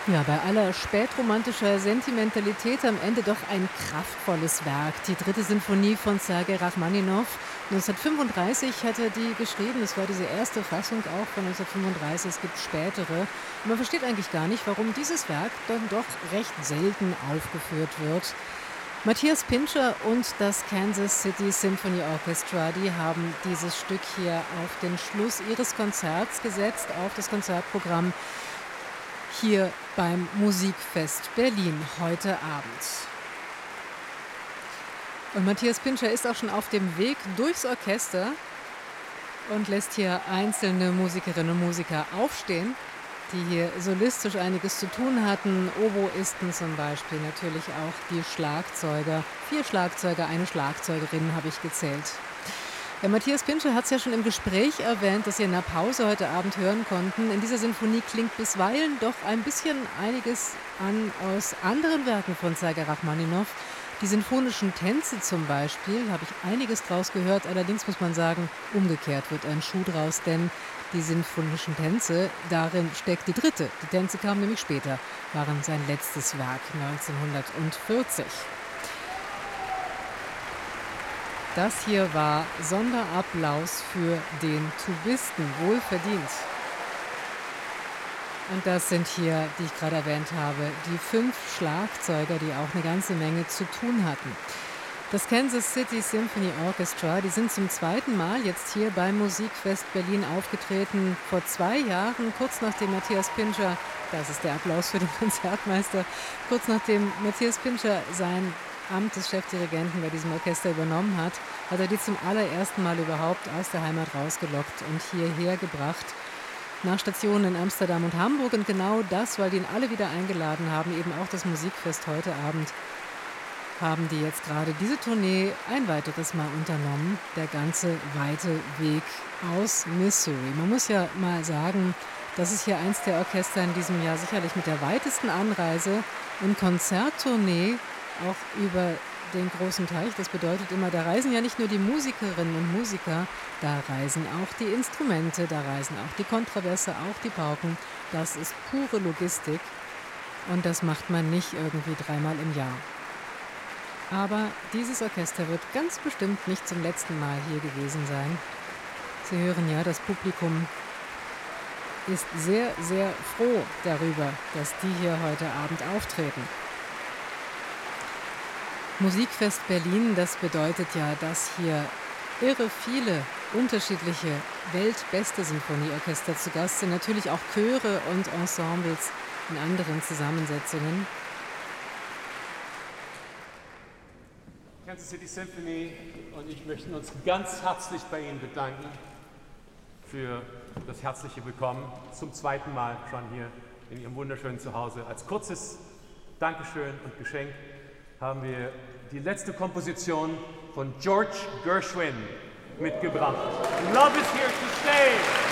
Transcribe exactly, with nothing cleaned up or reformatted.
Ja, bei aller spätromantischer Sentimentalität am Ende doch ein kraftvolles Werk. Die dritte Sinfonie von Sergei Rachmaninow. neunzehnhundertfünfunddreißig hat er die geschrieben. Das war diese erste Fassung auch von neunzehnhundertfünfunddreißig. Es gibt spätere. Und man versteht eigentlich gar nicht, warum dieses Werk dann doch recht selten aufgeführt wird. Matthias Pintscher und das Kansas City Symphony Orchestra, die haben dieses Stück hier auf den Schluss ihres Konzerts gesetzt, auf das Konzertprogramm hier beim Musikfest Berlin heute Abend. Und Matthias Pintscher ist auch schon auf dem Weg durchs Orchester und lässt hier einzelne Musikerinnen und Musiker aufstehen, die hier solistisch einiges zu tun hatten. Oboisten zum Beispiel, natürlich auch die Schlagzeuger. Vier Schlagzeuger, eine Schlagzeugerin habe ich gezählt. Ja, Matthias Pintscher hat es ja schon im Gespräch erwähnt, das Sie in der Pause heute Abend hören konnten. In dieser Sinfonie klingt bisweilen doch ein bisschen einiges an aus anderen Werken von Sergei Rachmaninow. Die sinfonischen Tänze zum Beispiel, habe ich einiges draus gehört. Allerdings muss man sagen, umgekehrt wird ein Schuh draus, denn die sinfonischen Tänze, darin steckt die dritte. Die Tänze kamen nämlich später, waren sein letztes Werk neunzehnhundertvierzig. Das hier war Sonderapplaus für den Tubisten, wohlverdient. Und das sind hier, die ich gerade erwähnt habe, die fünf Schlagzeuger, die auch eine ganze Menge zu tun hatten. Das Kansas City Symphony Orchestra, die sind zum zweiten Mal jetzt hier beim Musikfest Berlin aufgetreten. Vor zwei Jahren, kurz nachdem Matthias Pintscher, das ist der Applaus für den Konzertmeister, kurz nachdem Matthias Pintscher sein Amt des Chefdirigenten bei diesem Orchester übernommen hat, hat er die zum allerersten Mal überhaupt aus der Heimat rausgelockt und hierher gebracht. Nach Stationen in Amsterdam und Hamburg. Und genau das, weil die ihn alle wieder eingeladen haben, eben auch das Musikfest heute Abend, haben die jetzt gerade diese Tournee ein weiteres Mal unternommen. Der ganze weite Weg aus Missouri. Man muss ja mal sagen, das ist hier eins der Orchester in diesem Jahr sicherlich mit der weitesten Anreise und Konzerttournee auch über den großen Teich. Das bedeutet immer, da reisen ja nicht nur die Musikerinnen und Musiker, da reisen auch die Instrumente, da reisen auch die Kontrabässe, auch die Pauken. Das ist pure Logistik und das macht man nicht irgendwie dreimal im Jahr. Aber dieses Orchester wird ganz bestimmt nicht zum letzten Mal hier gewesen sein. Sie hören ja, das Publikum ist sehr, sehr froh darüber, dass die hier heute Abend auftreten. Musikfest Berlin, das bedeutet ja, dass hier irre viele unterschiedliche weltbeste Sinfonieorchester zu Gast sind. Natürlich auch Chöre und Ensembles in anderen Zusammensetzungen. Kansas City Symphony und ich möchten uns ganz herzlich bei Ihnen bedanken für das herzliche Willkommen zum zweiten Mal schon hier in Ihrem wunderschönen Zuhause. Als kurzes Dankeschön und Geschenk haben wir die letzte Komposition von George Gershwin mitgebracht. Love is here to stay.